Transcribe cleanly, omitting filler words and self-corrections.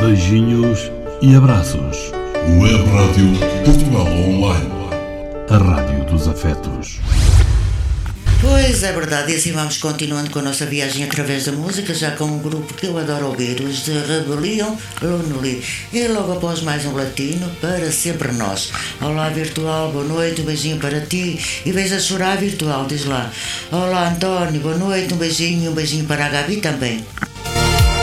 Beijinhos e abraços. Web Rádio Portugal Online. A rádio dos afetos. Pois é verdade, e assim vamos continuando com a nossa viagem através da música, já com um grupo que eu adoro ouvir, os de Rebelião Lonely. E logo após mais um latino, Para Sempre Nós. Olá virtual, boa noite, um beijinho para ti. E vens a chorar virtual, diz lá. Olá António, boa noite, um beijinho para a Gabi também.